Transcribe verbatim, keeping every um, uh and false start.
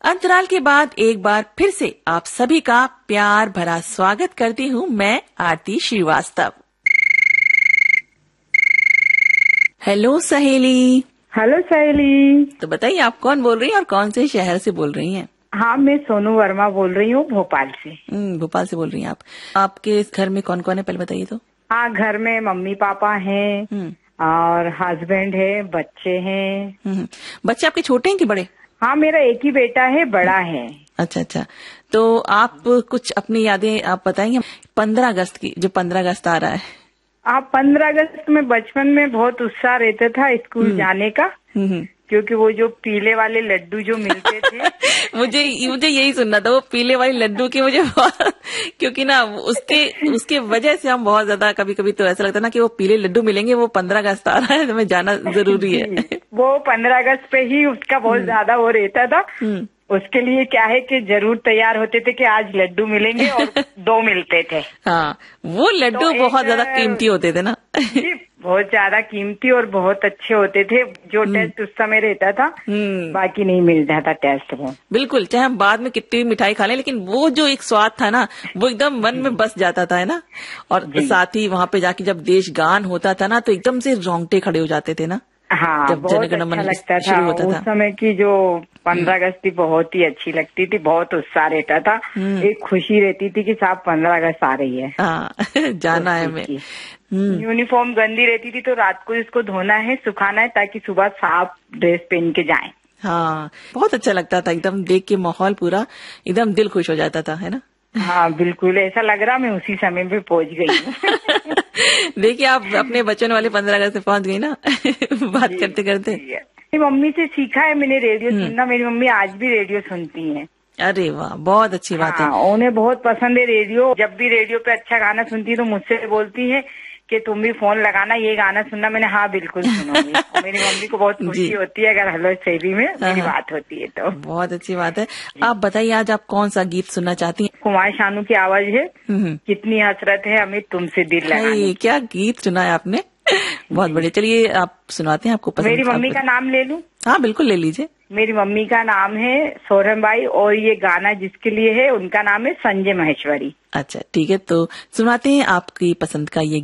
अंतराल के बाद एक बार फिर से आप सभी का प्यार भरा स्वागत करती हूँ मैं आरती श्रीवास्तव। हेलो सहेली। हेलो सहेली। तो बताइए आप कौन बोल रही हैं और कौन से शहर से बोल रही हैं? हाँ, मैं सोनू वर्मा बोल रही हूँ भोपाल से। भोपाल से बोल रही हैं आप। आपके घर में कौन कौन है पहले बताइए तो। हाँ, घर में मम्मी पापा हैं और हस्बैंड है, बच्चे हैं। बच्चे आपके छोटे हैं कि बड़े? हाँ, मेरा एक ही बेटा है, बड़ा है। अच्छा अच्छा, तो आप कुछ अपनी यादें आप बताएंगे पंद्रह अगस्त की, जो पंद्रह अगस्त आ रहा है। आप पंद्रह अगस्त में बचपन में बहुत उत्साह रहता था स्कूल जाने का, क्योंकि वो जो पीले वाले लड्डू जो मिलते थे मुझे मुझे यही सुनना था, वो पीले वाले लड्डू की मुझे क्योंकि ना उसके उसके वजह से हम बहुत ज्यादा कभी कभी तो ऐसा लगता ना कि वो पीले लड्डू मिलेंगे, वो पंद्रह अगस्त आ रहा है, हमें जाना जरूरी है। वो पंद्रह अगस्त पे ही उसका बहुत ज्यादा वो रहता था। उसके लिए क्या है कि जरूर तैयार होते थे कि आज लड्डू मिलेंगे और दो मिलते थे। हाँ, वो लड्डू तो बहुत ज्यादा कीमती होते थे ना। जी, बहुत ज्यादा कीमती और बहुत अच्छे होते थे। जो टेस्ट उस समय रहता था बाकी नहीं मिलता था टेस्ट वो। बिल्कुल, चाहे हम बाद में कितनी मिठाई खा लें, लेकिन वो जो एक स्वाद था ना वो एकदम मन में बस जाता था, है ना। और साथ ही वहाँ पे जाके जब देश गान होता था ना तो एकदम से रोंगटे खड़े हो जाते थे ना। हाँ, जब बहुत अच्छा लगता था। उस था। समय की जो पंद्रह अगस्त थी बहुत ही अच्छी लगती थी, बहुत उत्साह रहता था, एक खुशी रहती थी कि साहब पंद्रह अगस्त आ रही है। हाँ, जाना है हमें। यूनिफॉर्म गंदी रहती थी तो रात को इसको धोना है, सुखाना है, ताकि सुबह साफ ड्रेस पहन के जाएं। हाँ, बहुत अच्छा लगता था, एकदम देख के माहौल पूरा एकदम दिल खुश हो जाता था, है ना। हाँ बिल्कुल, ऐसा लग रहा मैं उसी समय पे पहुंच गई हूँ। देखिए आप अपने बच्चों वाले पंद्रह अगस्त से पहुंच गई ना। बात करते करते। मेरी मम्मी से सीखा है मैंने रेडियो सुनना। मेरी मम्मी आज भी रेडियो सुनती हैं। अरे वाह, बहुत अच्छी बात है। हाँ, उन्हें बहुत पसंद है रेडियो। जब भी रेडियो पे अच्छा गाना सुनती है तो मुझसे बोलती है कि तुम भी फोन लगाना, ये गाना सुनना। मैंने हाँ बिल्कुल सुनूंगी। और मेरी मम्मी को बहुत खुशी होती है अगर हेलो शैली में मेरी बात होती है तो। बहुत अच्छी बात है। आप बताइए आज आप कौन सा गीत सुनना चाहती हैं? कुमार शानू की आवाज है, कितनी हसरत है हमें तुमसे दिल लगाने। क्या गीत सुना है आपने, बहुत बढ़िया। चलिए आप सुनाते हैं, आपको पसंद। मेरी मम्मी का नाम ले लूं? हाँ बिल्कुल ले लीजिए। मेरी मम्मी का नाम है सोरमबाई और ये गाना जिसके लिए है उनका नाम है संजय महेश्वरी। अच्छा ठीक है, तो सुनाते हैं आपकी पसंद का ये